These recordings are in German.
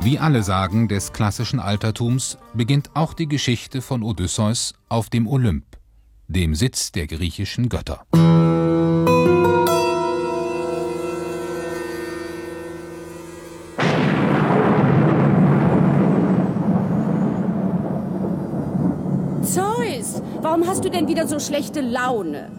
Wie alle Sagen des klassischen Altertums beginnt auch die Geschichte von Odysseus auf dem Olymp, dem Sitz der griechischen Götter. Zeus, warum hast du denn wieder so schlechte Laune?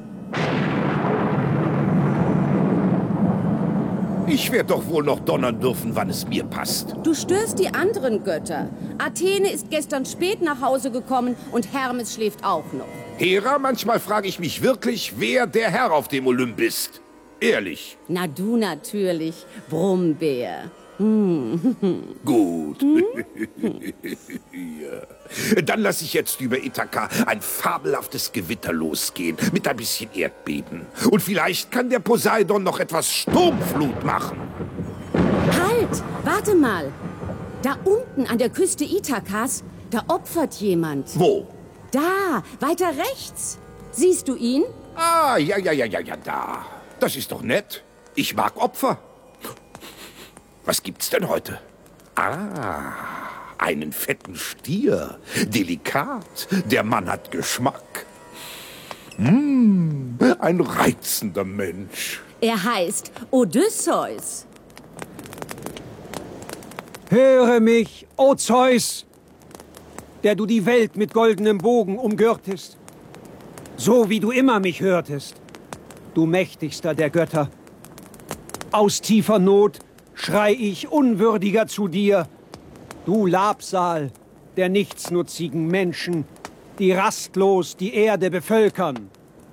Ich werde doch wohl noch donnern dürfen, wann es mir passt. Du störst die anderen Götter. Athene ist gestern spät nach Hause gekommen und Hermes schläft auch noch. Hera, manchmal frage ich mich wirklich, wer der Herr auf dem Olymp ist. Ehrlich. Na du natürlich, Brummbär. Gut. Ja. Dann lasse ich jetzt über Ithaka ein fabelhaftes Gewitter losgehen, mit ein bisschen Erdbeben. Und vielleicht kann der Poseidon noch etwas Sturmflut machen. Halt, warte mal. Da unten an der Küste Ithakas, da opfert jemand. Wo? Da, weiter rechts. Siehst du ihn? Ah, ja, da. Das ist doch nett. Ich mag Opfer. Was gibt's denn heute? Ah, einen fetten Stier. Delikat. Der Mann hat Geschmack. Ein reizender Mensch. Er heißt Odysseus. Höre mich, o Zeus, der du die Welt mit goldenem Bogen umgürtest, so wie du immer mich hörtest, du mächtigster der Götter. Aus tiefer Not schrei ich unwürdiger zu dir, du Labsal der nichtsnutzigen Menschen, die rastlos die Erde bevölkern.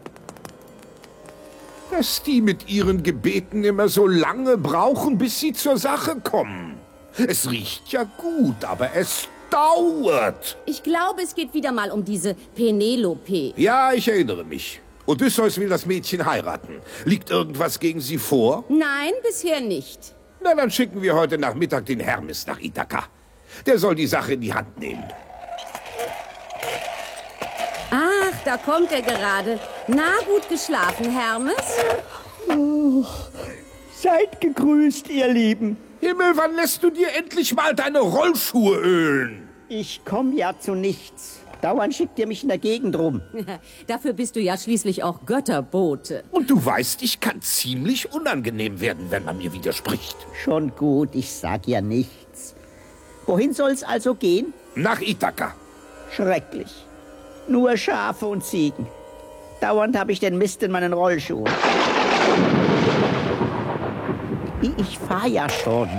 Dass die mit ihren Gebeten immer so lange brauchen, bis sie zur Sache kommen. Es riecht ja gut, aber es dauert. Ich glaube, es geht wieder mal um diese Penelope. Ja, ich erinnere mich. Odysseus will das Mädchen heiraten. Liegt irgendwas gegen sie vor? Nein, bisher nicht. Na, dann schicken wir heute Nachmittag den Hermes nach Ithaka. Der soll die Sache in die Hand nehmen. Ach, da kommt er gerade. Na, gut geschlafen, Hermes? Oh, seid gegrüßt, ihr Lieben. Himmel, wann lässt du dir endlich mal deine Rollschuhe ölen? Ich komme ja zu nichts. Dauernd schickt ihr mich in der Gegend rum. Dafür bist du ja schließlich auch Götterbote. Und du weißt, ich kann ziemlich unangenehm werden, wenn man mir widerspricht. Schon gut, ich sag ja nichts. Wohin soll's also gehen? Nach Ithaka. Schrecklich. Nur Schafe und Ziegen. Dauernd habe ich den Mist in meinen Rollschuhen. Ich fahr ja schon.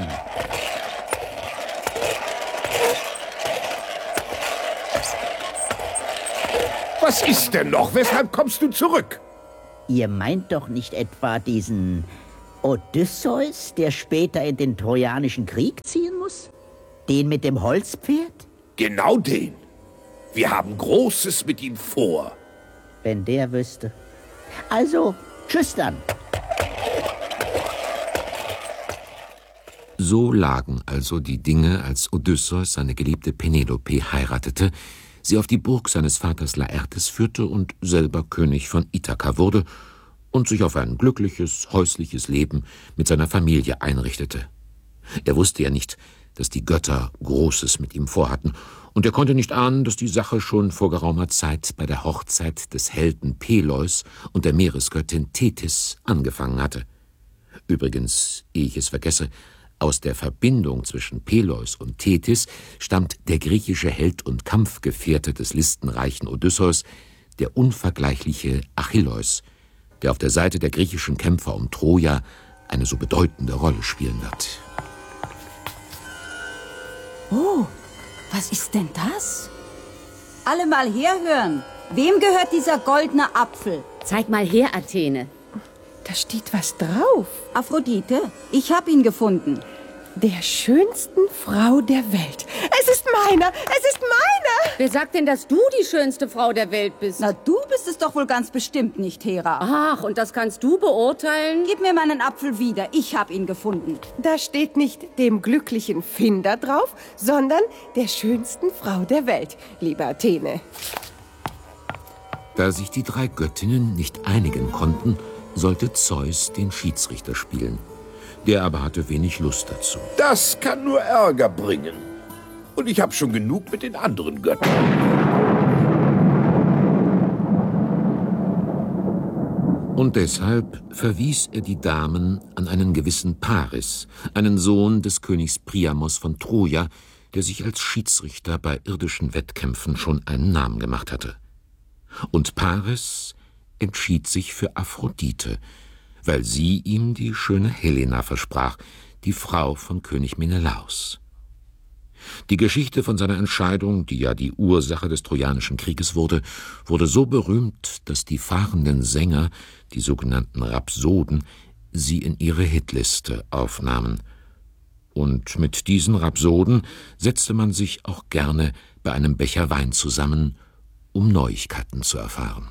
Was ist denn noch? Weshalb kommst du zurück? Ihr meint doch nicht etwa diesen Odysseus, der später in den Trojanischen Krieg ziehen muss? Den mit dem Holzpferd? Genau den. Wir haben Großes mit ihm vor. Wenn der wüsste. Also, tschüss dann. So lagen also die Dinge, als Odysseus seine geliebte Penelope heiratete, sie auf die Burg seines Vaters Laertes führte und selber König von Ithaka wurde und sich auf ein glückliches, häusliches Leben mit seiner Familie einrichtete. Er wusste ja nicht, dass die Götter Großes mit ihm vorhatten, und er konnte nicht ahnen, dass die Sache schon vor geraumer Zeit bei der Hochzeit des Helden Peleus und der Meeresgöttin Tethys angefangen hatte. Übrigens, ehe ich es vergesse, aus der Verbindung zwischen Peleus und Tethys stammt der griechische Held und Kampfgefährte des listenreichen Odysseus, der unvergleichliche Achilleus, der auf der Seite der griechischen Kämpfer um Troja eine so bedeutende Rolle spielen wird. Oh, was ist denn das? Alle mal herhören. Wem gehört dieser goldene Apfel? Zeig mal her, Athene. Da steht was drauf. Aphrodite, ich habe ihn gefunden. Der schönsten Frau der Welt. Es ist meiner! Es ist meiner! Wer sagt denn, dass du die schönste Frau der Welt bist? Na, du bist es doch wohl ganz bestimmt nicht, Hera. Ach, und das kannst du beurteilen? Gib mir meinen Apfel wieder. Ich habe ihn gefunden. Da steht nicht dem glücklichen Finder drauf, sondern der schönsten Frau der Welt, liebe Athene. Da sich die drei Göttinnen nicht einigen konnten, sollte Zeus den Schiedsrichter spielen. Der aber hatte wenig Lust dazu. Das kann nur Ärger bringen. Und ich habe schon genug mit den anderen Göttern. Und deshalb verwies er die Damen an einen gewissen Paris, einen Sohn des Königs Priamos von Troja, der sich als Schiedsrichter bei irdischen Wettkämpfen schon einen Namen gemacht hatte. Und Paris entschied sich für Aphrodite, weil sie ihm die schöne Helena versprach, die Frau von König Menelaos. Die Geschichte von seiner Entscheidung, die ja die Ursache des Trojanischen Krieges wurde so berühmt, dass die fahrenden Sänger, die sogenannten Rhapsoden, sie in ihre Hitliste aufnahmen. Und mit diesen Rhapsoden setzte man sich auch gerne bei einem Becher Wein zusammen, um Neuigkeiten zu erfahren.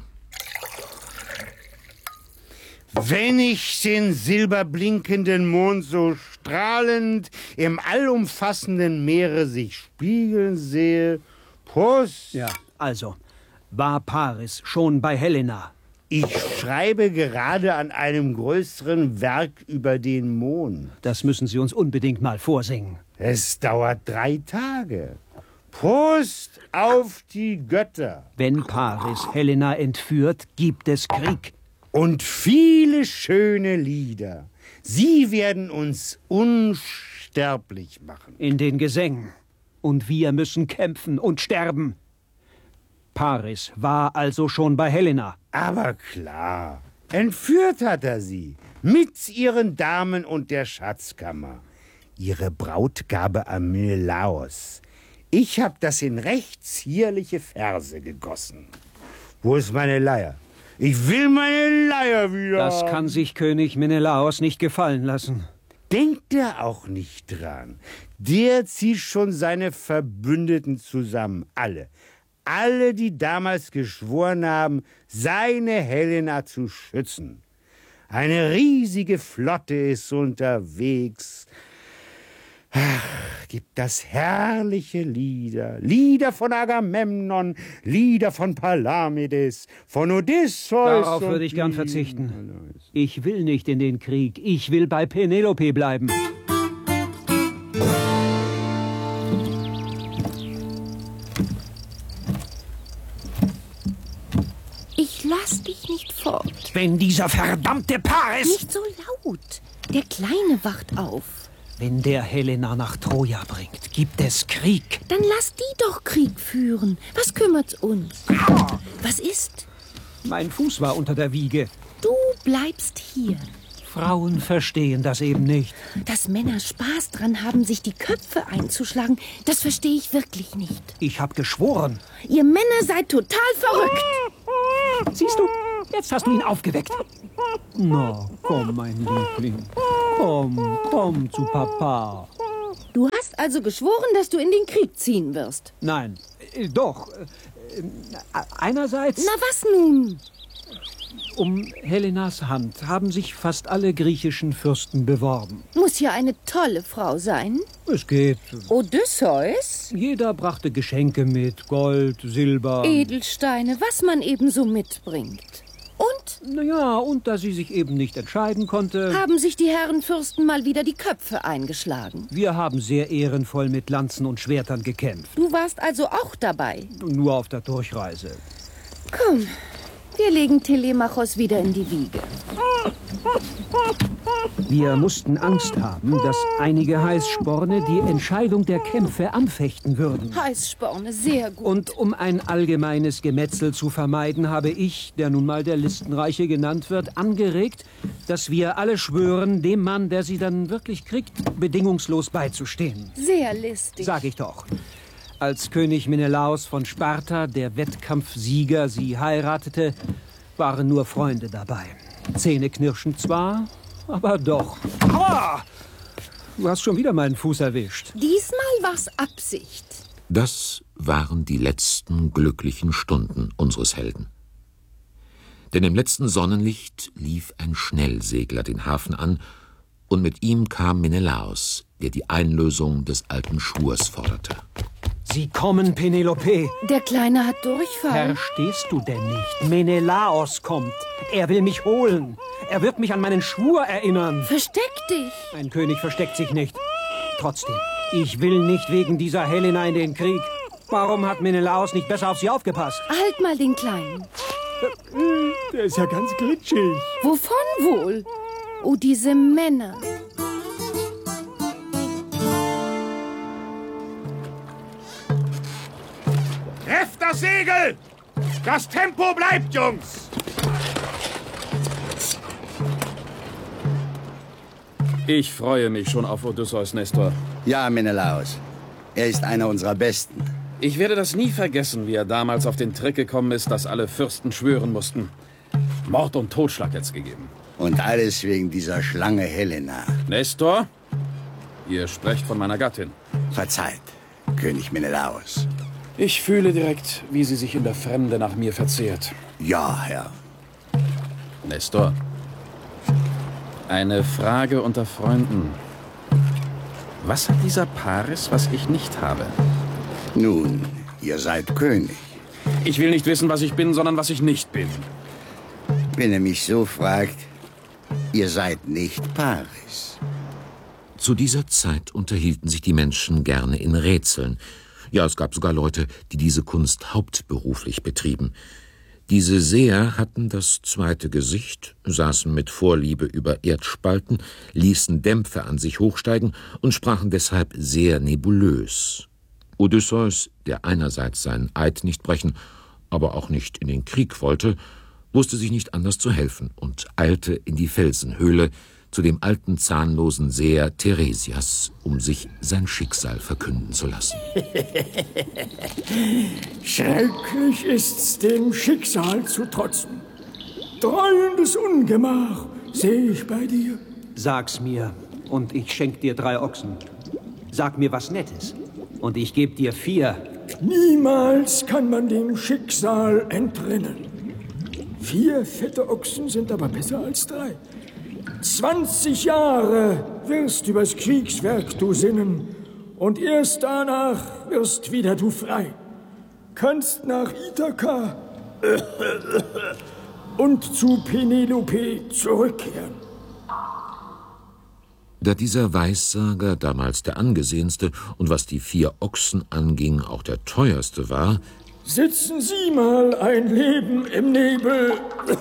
Wenn ich den silberblinkenden Mond so strahlend im allumfassenden Meere sich spiegeln sehe, Prost! Ja, also, war Paris schon bei Helena? Ich schreibe gerade an einem größeren Werk über den Mond. Das müssen Sie uns unbedingt mal vorsingen. Es dauert 3 Tage. Prost auf die Götter! Wenn Paris Helena entführt, gibt es Krieg. Und viele schöne Lieder. Sie werden uns unsterblich machen. In den Gesängen. Und wir müssen kämpfen und sterben. Paris war also schon bei Helena. Aber klar, entführt hat er sie. Mit ihren Damen und der Schatzkammer. Ihre Brautgabe an Menelaos. Ich hab das in recht zierliche Verse gegossen. Wo ist meine Leier? Ich will meine Leier wieder. Das kann sich König Menelaos nicht gefallen lassen. Denkt er auch nicht dran. Der zieht schon seine Verbündeten zusammen. Alle, die damals geschworen haben, seine Helena zu schützen. Eine riesige Flotte ist unterwegs. Ach, gibt das herrliche Lieder. Lieder von Agamemnon, Lieder von Palamedes, von Odysseus. Darauf würde ich gern verzichten. Ich will nicht in den Krieg. Ich will bei Penelope bleiben. Ich lass dich nicht fort. Wenn dieser verdammte Paris... Nicht so laut. Der Kleine wacht auf. Wenn der Helena nach Troja bringt, gibt es Krieg. Dann lass die doch Krieg führen. Was kümmert's uns? Was ist? Mein Fuß war unter der Wiege. Du bleibst hier. Frauen verstehen das eben nicht. Dass Männer Spaß dran haben, sich die Köpfe einzuschlagen, das verstehe ich wirklich nicht. Ich hab geschworen. Ihr Männer seid total verrückt. Siehst du, jetzt hast du ihn aufgeweckt. Na, komm, mein Liebling. Komm zu Papa. Du hast also geschworen, dass du in den Krieg ziehen wirst. Nein, doch. Einerseits... Na, was nun? Um Helenas Hand haben sich fast alle griechischen Fürsten beworben. Muss ja eine tolle Frau sein. Es geht. Odysseus? Jeder brachte Geschenke mit, Gold, Silber. Edelsteine, was man eben so mitbringt. Und? Naja, und da sie sich eben nicht entscheiden konnte... Haben sich die Herren Fürsten mal wieder die Köpfe eingeschlagen. Wir haben sehr ehrenvoll mit Lanzen und Schwertern gekämpft. Du warst also auch dabei? Nur auf der Durchreise. Komm, wir legen Telemachos wieder in die Wiege. Wir mussten Angst haben, dass einige Heißsporne die Entscheidung der Kämpfe anfechten würden. Heißsporne, sehr gut. Und um ein allgemeines Gemetzel zu vermeiden, habe ich, der nun mal der Listenreiche genannt wird, angeregt, dass wir alle schwören, dem Mann, der sie dann wirklich kriegt, bedingungslos beizustehen. Sehr listig. Sag ich doch. Als König Menelaos von Sparta, der Wettkampfsieger, sie heiratete, waren nur Freunde dabei. Zähneknirschend zwar, aber doch. Aua! Du hast schon wieder meinen Fuß erwischt. Diesmal war's Absicht. Das waren die letzten glücklichen Stunden unseres Helden. Denn im letzten Sonnenlicht lief ein Schnellsegler den Hafen an, und mit ihm kam Menelaos, der die Einlösung des alten Schwurs forderte. Sie kommen, Penelope. Der Kleine hat Durchfall. Verstehst du denn nicht? Menelaos kommt. Er will mich holen. Er wird mich an meinen Schwur erinnern. Versteck dich. Ein König versteckt sich nicht. Trotzdem, ich will nicht wegen dieser Helena in den Krieg. Warum hat Menelaos nicht besser auf sie aufgepasst? Halt mal den Kleinen. Der ist ja ganz glitschig. Wovon wohl? Oh, diese Männer. Trefft das Segel! Das Tempo bleibt, Jungs! Ich freue mich schon auf Odysseus, Nestor. Ja, Menelaos. Er ist einer unserer Besten. Ich werde das nie vergessen, wie er damals auf den Trick gekommen ist, dass alle Fürsten schwören mussten. Mord und Totschlag jetzt gegeben. Und alles wegen dieser Schlange Helena. Nestor, ihr sprecht von meiner Gattin. Verzeiht, König Menelaos. Ich fühle direkt, wie sie sich in der Fremde nach mir verzehrt. Ja, Herr. Nestor, eine Frage unter Freunden. Was hat dieser Paris, was ich nicht habe? Nun, ihr seid König. Ich will nicht wissen, was ich bin, sondern was ich nicht bin. Wenn ihr mich so fragt, ihr seid nicht Paris. Zu dieser Zeit unterhielten sich die Menschen gerne in Rätseln. Ja, es gab sogar Leute, die diese Kunst hauptberuflich betrieben. Diese Seher hatten das zweite Gesicht, saßen mit Vorliebe über Erdspalten, ließen Dämpfe an sich hochsteigen und sprachen deshalb sehr nebulös. Odysseus, der einerseits seinen Eid nicht brechen, aber auch nicht in den Krieg wollte, wusste sich nicht anders zu helfen und eilte in die Felsenhöhle zu dem alten zahnlosen Seher Theresias, um sich sein Schicksal verkünden zu lassen. Schrecklich ist's, dem Schicksal zu trotzen. Dreuendes Ungemach sehe ich bei dir. Sag's mir, und ich schenk dir 3 Ochsen. Sag mir was Nettes, und ich geb dir 4. Niemals kann man dem Schicksal entrinnen. 4 fette Ochsen sind aber besser als 3. 20 Jahre wirst übers Kriegswerk du sinnen, und erst danach wirst wieder du frei. Kannst nach Ithaka und zu Penelope zurückkehren. Da dieser Weissager, damals der angesehenste und was die 4 Ochsen anging, auch der teuerste war, sitzen Sie mal ein Leben im Nebel,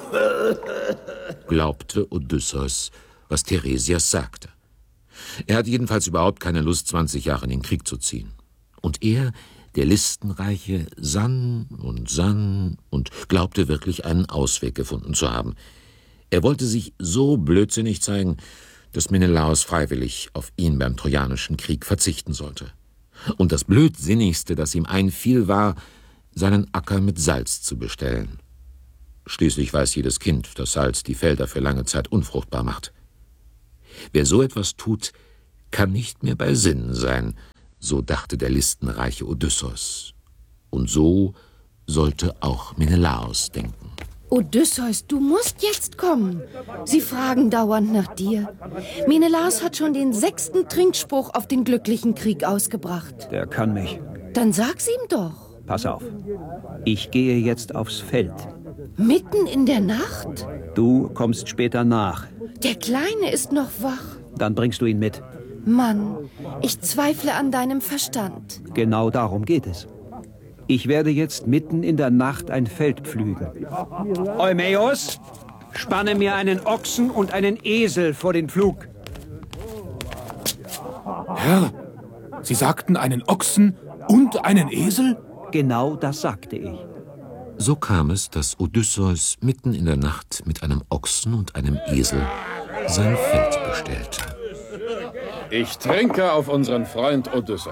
glaubte Odysseus, was Theresias sagte. Er hatte jedenfalls überhaupt keine Lust, 20 Jahre in den Krieg zu ziehen. Und er, der Listenreiche, sann und glaubte wirklich einen Ausweg gefunden zu haben. Er wollte sich so blödsinnig zeigen, dass Menelaos freiwillig auf ihn beim Trojanischen Krieg verzichten sollte. Und das Blödsinnigste, das ihm einfiel, war, seinen Acker mit Salz zu bestellen. Schließlich weiß jedes Kind, dass Salz die Felder für lange Zeit unfruchtbar macht. Wer so etwas tut, kann nicht mehr bei Sinnen sein, so dachte der listenreiche Odysseus. Und so sollte auch Menelaos denken. Odysseus, du musst jetzt kommen. Sie fragen dauernd nach dir. Menelaos hat schon den 6. Trinkspruch auf den glücklichen Krieg ausgebracht. Der kann mich. Dann sag's ihm doch. Pass auf. Ich gehe jetzt aufs Feld. Mitten in der Nacht? Du kommst später nach. Der Kleine ist noch wach. Dann bringst du ihn mit. Mann, ich zweifle an deinem Verstand. Genau darum geht es. Ich werde jetzt mitten in der Nacht ein Feld pflügen. Eumäos, spanne mir einen Ochsen und einen Esel vor den Pflug. Herr, Sie sagten einen Ochsen und einen Esel? Genau das sagte ich. So kam es, dass Odysseus mitten in der Nacht mit einem Ochsen und einem Esel sein Feld bestellte. Ich trinke auf unseren Freund Odysseus.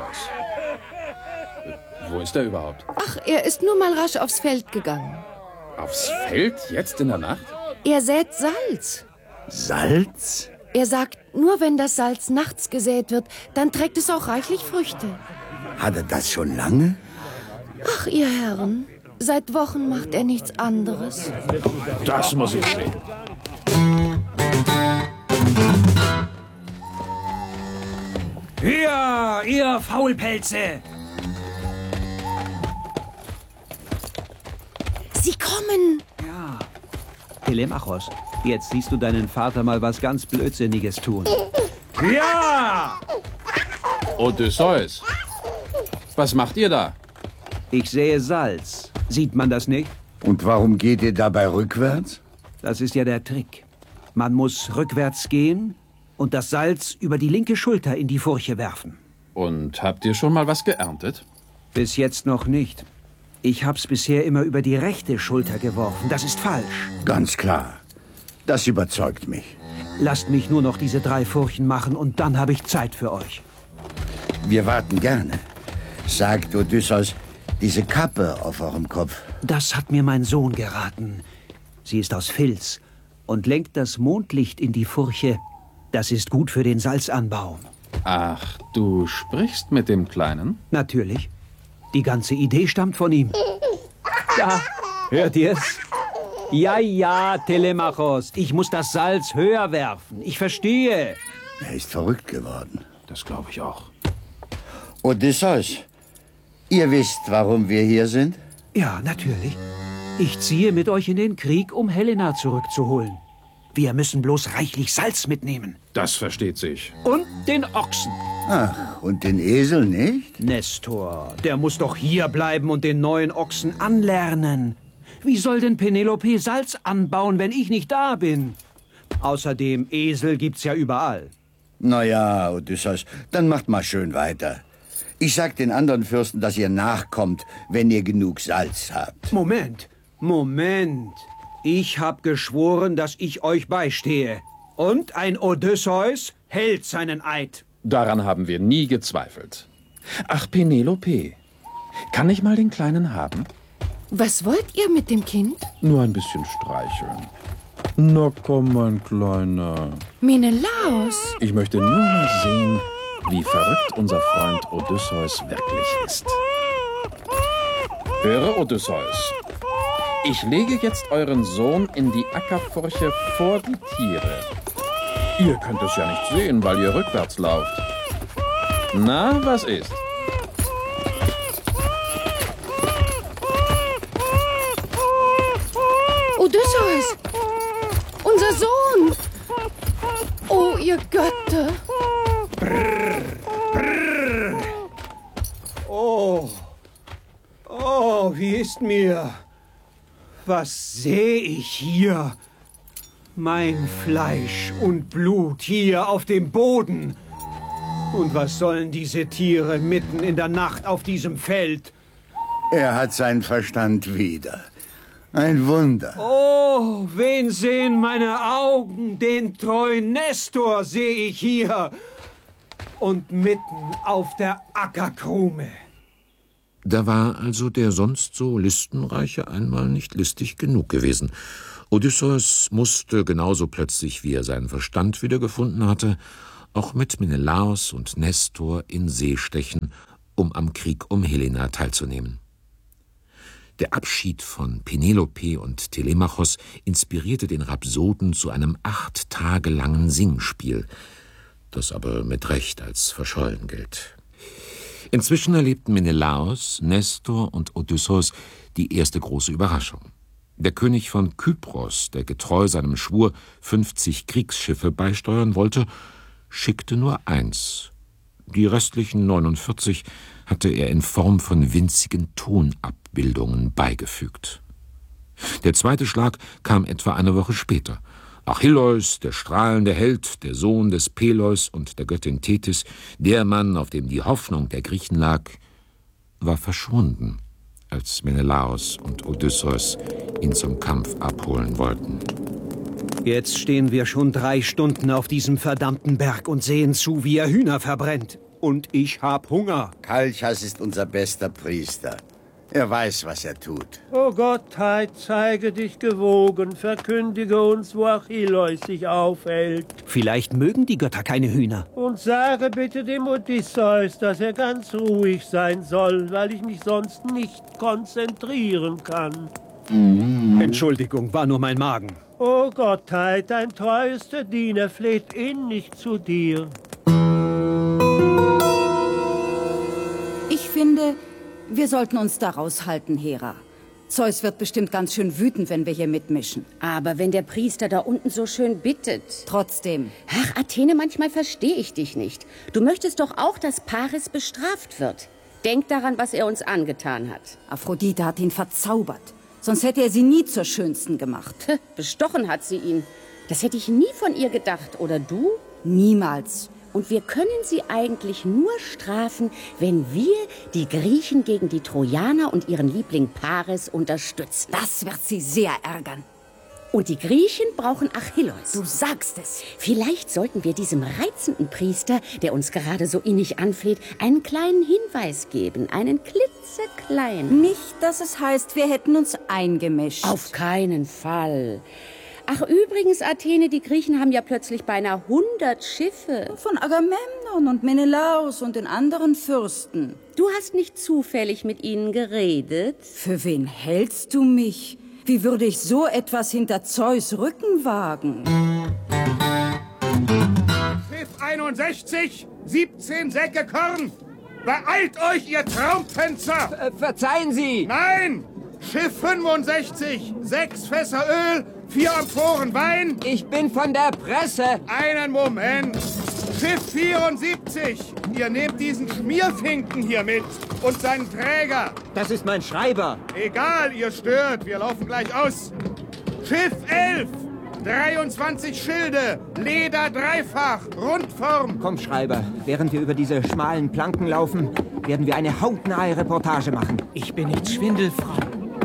Wo ist er überhaupt? Ach, er ist nur mal rasch aufs Feld gegangen. Aufs Feld? Jetzt in der Nacht? Er sät Salz. Salz? Er sagt, nur wenn das Salz nachts gesät wird, dann trägt es auch reichlich Früchte. Hat er das schon lange? Ach, ihr Herren, seit Wochen macht er nichts anderes. Das muss ich sehen. Hier, ihr Faulpelze! Sie kommen! Ja. Telemachos, jetzt siehst du deinen Vater mal was ganz Blödsinniges tun. Ja! Odysseus, was macht ihr da? Ich sähe Salz. Sieht man das nicht? Und warum geht ihr dabei rückwärts? Das ist ja der Trick. Man muss rückwärts gehen und das Salz über die linke Schulter in die Furche werfen. Und habt ihr schon mal was geerntet? Bis jetzt noch nicht. Ich hab's bisher immer über die rechte Schulter geworfen. Das ist falsch. Ganz klar. Das überzeugt mich. Lasst mich nur noch diese 3 Furchen machen und dann habe ich Zeit für euch. Wir warten gerne. Sagt Odysseus, diese Kappe auf eurem Kopf. Das hat mir mein Sohn geraten. Sie ist aus Filz und lenkt das Mondlicht in die Furche. Das ist gut für den Salzanbau. Ach, du sprichst mit dem Kleinen? Natürlich. Die ganze Idee stammt von ihm. Da, hört ihr's? Ja, Telemachos, ich muss das Salz höher werfen. Ich verstehe. Er ist verrückt geworden. Das glaube ich auch. Odysseus, ihr wisst, warum wir hier sind? Ja, natürlich. Ich ziehe mit euch in den Krieg, um Helena zurückzuholen. Wir müssen bloß reichlich Salz mitnehmen. Das versteht sich. Und den Ochsen. Ach, und den Esel nicht? Nestor, der muss doch hier bleiben und den neuen Ochsen anlernen. Wie soll denn Penelope Salz anbauen, wenn ich nicht da bin? Außerdem, Esel gibt's ja überall. Na ja, Odysseus, dann macht mal schön weiter. Ich sag den anderen Fürsten, dass ihr nachkommt, wenn ihr genug Salz habt. Moment. Ich hab geschworen, dass ich euch beistehe. Und ein Odysseus hält seinen Eid. Daran haben wir nie gezweifelt. Ach, Penelope, kann ich mal den Kleinen haben? Was wollt ihr mit dem Kind? Nur ein bisschen streicheln. Na komm, mein Kleiner. Menelaos. Ich möchte nur mal sehen, wie verrückt unser Freund Odysseus wirklich ist. Höre, Odysseus. Ich lege jetzt euren Sohn in die Ackerfurche vor die Tiere. Ihr könnt es ja nicht sehen, weil ihr rückwärts lauft. Na, was ist? Odysseus! Unser Sohn! Oh, ihr Götter! Oh, wie ist mir? Was sehe ich hier? Mein Fleisch und Blut hier auf dem Boden. Und was sollen diese Tiere mitten in der Nacht auf diesem Feld? Er hat seinen Verstand wieder. Ein Wunder. Oh, wen sehen meine Augen? Den treuen Nestor sehe ich hier. Und mitten auf der Ackerkrume. Da war also der sonst so Listenreiche einmal nicht listig genug gewesen. Odysseus musste, genauso plötzlich wie er seinen Verstand wiedergefunden hatte, auch mit Menelaos und Nestor in See stechen, um am Krieg um Helena teilzunehmen. Der Abschied von Penelope und Telemachos inspirierte den Rhapsoden zu einem 8 Tage langen Singspiel, das aber mit Recht als verschollen gilt. Inzwischen erlebten Menelaos, Nestor und Odysseus die erste große Überraschung. Der König von Kypros, der getreu seinem Schwur 50 Kriegsschiffe beisteuern wollte, schickte nur 1. Die restlichen 49 hatte er in Form von winzigen Tonabbildungen beigefügt. Der zweite Schlag kam etwa eine Woche später. Achilleus, der strahlende Held, der Sohn des Peleus und der Göttin Thetis, der Mann, auf dem die Hoffnung der Griechen lag, war verschwunden, als Menelaos und Odysseus ihn zum Kampf abholen wollten. Jetzt stehen wir schon 3 Stunden auf diesem verdammten Berg und sehen zu, wie er Hühner verbrennt. Und ich hab Hunger. Kalchas ist unser bester Priester. Er weiß, was er tut. O Gottheit, zeige dich gewogen, verkündige uns, wo Achilleus sich aufhält. Vielleicht mögen die Götter keine Hühner. Und sage bitte dem Odysseus, dass er ganz ruhig sein soll, weil ich mich sonst nicht konzentrieren kann. Entschuldigung, war nur mein Magen. O Gottheit, dein treuester Diener fleht innig zu dir. Ich finde, wir sollten uns da raushalten, Hera. Zeus wird bestimmt ganz schön wütend, wenn wir hier mitmischen. Aber wenn der Priester da unten so schön bittet. Trotzdem. Ach, Athene, manchmal verstehe ich dich nicht. Du möchtest doch auch, dass Paris bestraft wird. Denk daran, was er uns angetan hat. Aphrodite hat ihn verzaubert. Sonst hätte er sie nie zur Schönsten gemacht. Bestochen hat sie ihn. Das hätte ich nie von ihr gedacht. Oder du? Niemals. Und wir können sie eigentlich nur strafen, wenn wir die Griechen gegen die Trojaner und ihren Liebling Paris unterstützen. Das wird sie sehr ärgern. Und die Griechen brauchen Achilleus. Du sagst es. Vielleicht sollten wir diesem reizenden Priester, der uns gerade so innig anfleht, einen kleinen Hinweis geben. Einen klitzekleinen. Nicht, dass es heißt, wir hätten uns eingemischt. Auf keinen Fall. Ach, übrigens, Athene, die Griechen haben ja plötzlich beinahe 100 Schiffe. Von Agamemnon und Menelaos und den anderen Fürsten. Du hast nicht zufällig mit ihnen geredet? Für wen hältst du mich? Wie würde ich so etwas hinter Zeus Rücken wagen? Schiff 61, 17 Säcke Korn. Beeilt euch, ihr Traumpfänzer! Verzeihen Sie! Nein! Schiff 65, 6 Fässer Öl, 4 Amphoren Wein. Ich bin von der Presse. Einen Moment. Schiff 74. Ihr nehmt diesen Schmierfinken hier mit und seinen Träger. Das ist mein Schreiber. Egal, ihr stört. Wir laufen gleich aus. Schiff 11. 23 Schilde, Leder dreifach, Rundform. Komm, Schreiber, während wir über diese schmalen Planken laufen, werden wir eine hautnahe Reportage machen. Ich bin nicht schwindelfrei.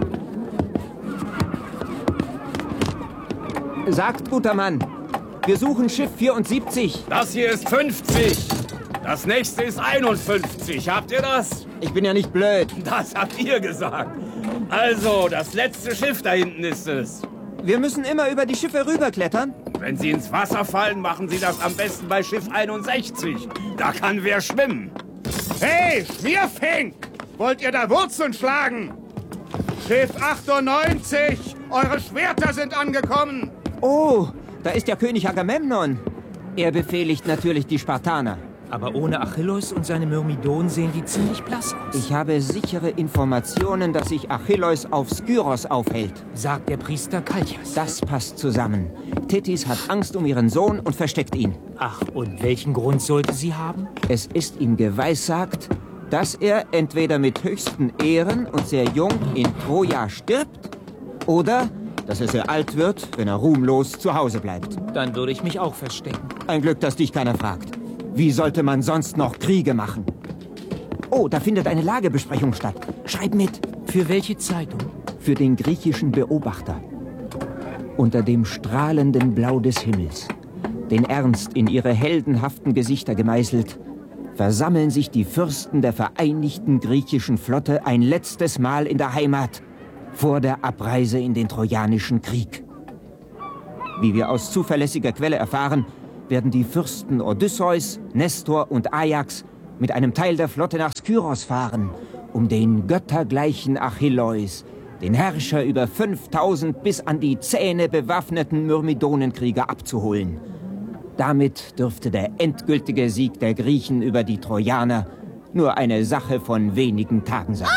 Sagt, guter Mann, wir suchen Schiff 74. Das hier ist 50. Das nächste ist 51. Habt ihr das? Ich bin ja nicht blöd. Das habt ihr gesagt. Also, das letzte Schiff da hinten ist es. Wir müssen immer über die Schiffe rüberklettern. Wenn Sie ins Wasser fallen, machen Sie das am besten bei Schiff 61. Da kann wer schwimmen. Hey, Schmierfink! Wollt ihr da Wurzeln schlagen? Schiff 98! Eure Schwerter sind angekommen! Oh, da ist ja König Agamemnon. Er befehligt natürlich die Spartaner. Aber ohne Achilleus und seine Myrmidon sehen die ziemlich blass aus. Ich habe sichere Informationen, dass sich Achilleus auf Skyros aufhält. Sagt der Priester Kalchias. Das passt zusammen. Tethys hat Angst um ihren Sohn und versteckt ihn. Ach, und welchen Grund sollte sie haben? Es ist ihm geweissagt, dass er entweder mit höchsten Ehren und sehr jung in Troja stirbt oder dass er sehr alt wird, wenn er ruhmlos zu Hause bleibt. Dann würde ich mich auch verstecken. Ein Glück, dass dich keiner fragt. Wie sollte man sonst noch Kriege machen? Oh, da findet eine Lagebesprechung statt. Schreib mit. Für welche Zeitung? Für den griechischen Beobachter. Unter dem strahlenden Blau des Himmels, den Ernst in ihre heldenhaften Gesichter gemeißelt, versammeln sich die Fürsten der vereinigten griechischen Flotte ein letztes Mal in der Heimat, vor der Abreise in den Trojanischen Krieg. Wie wir aus zuverlässiger Quelle erfahren, werden die Fürsten Odysseus, Nestor und Ajax mit einem Teil der Flotte nach Skyros fahren, um den göttergleichen Achilleus, den Herrscher über 5000 bis an die Zähne bewaffneten Myrmidonenkrieger, abzuholen. Damit dürfte der endgültige Sieg der Griechen über die Trojaner nur eine Sache von wenigen Tagen sein.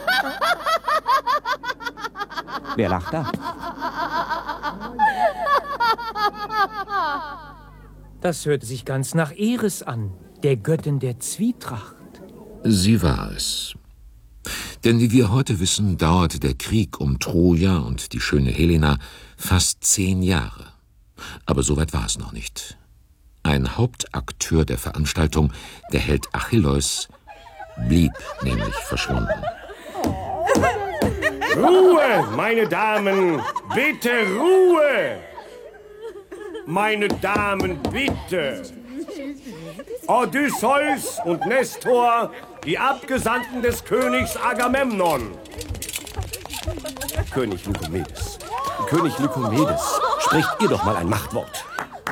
Wer lacht da? Das hörte sich ganz nach Eris an, der Göttin der Zwietracht. Sie war es. Denn wie wir heute wissen, dauerte der Krieg um Troja und die schöne Helena fast 10 Jahre. Aber so weit war es noch nicht. Ein Hauptakteur der Veranstaltung, der Held Achilleus, blieb nämlich verschwunden. Ruhe, meine Damen! Bitte Ruhe! Meine Damen, bitte! Odysseus und Nestor, die Abgesandten des Königs Agamemnon. König Lykomedes. König Lykomedes, spricht ihr doch mal ein Machtwort.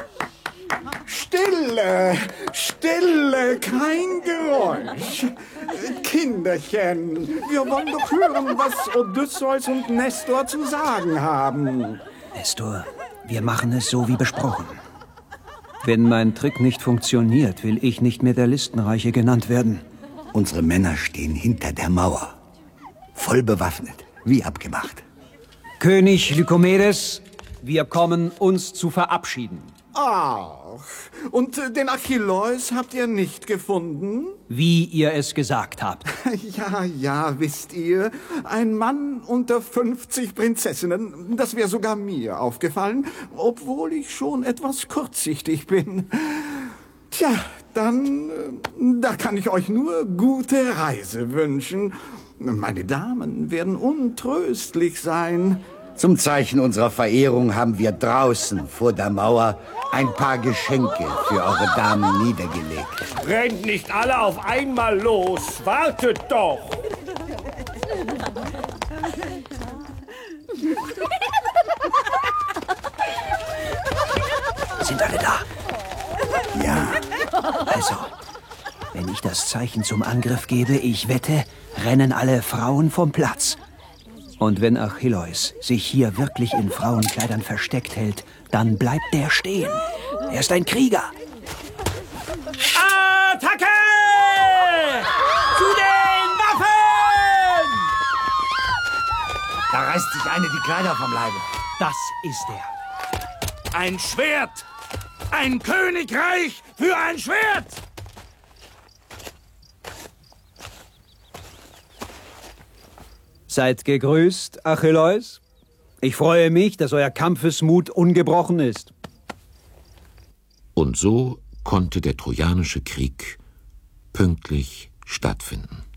Stille, Stille, kein Geräusch. Kinderchen, wir wollen doch hören, was Odysseus und Nestor zu sagen haben. Nestor, wir machen es so wie besprochen. Wenn mein Trick nicht funktioniert, will ich nicht mehr der Listenreiche genannt werden. Unsere Männer stehen hinter der Mauer, voll bewaffnet. Wie abgemacht. König Lykomedes, wir kommen, uns zu verabschieden. Ach, und den Achilleus habt ihr nicht gefunden? Wie ihr es gesagt habt. Ja, wisst ihr, ein Mann unter 50 Prinzessinnen, das wäre sogar mir aufgefallen, obwohl ich schon etwas kurzsichtig bin. Tja, dann, da kann ich euch nur gute Reise wünschen. Meine Damen werden untröstlich sein. Zum Zeichen unserer Verehrung haben wir draußen vor der Mauer ein paar Geschenke für eure Damen niedergelegt. Rennt nicht alle auf einmal los. Wartet doch. Sind alle da? Ja. Also, wenn ich das Zeichen zum Angriff gebe, ich wette, rennen alle Frauen vom Platz. Und wenn Achilleus sich hier wirklich in Frauenkleidern versteckt hält, dann bleibt der stehen. Er ist ein Krieger. Attacke! Zu den Waffen! Da reißt sich eine die Kleider vom Leibe. Das ist er. Ein Schwert! Ein Königreich für ein Schwert! Seid gegrüßt, Achilleus. Ich freue mich, dass euer Kampfesmut ungebrochen ist. Und so konnte der Trojanische Krieg pünktlich stattfinden.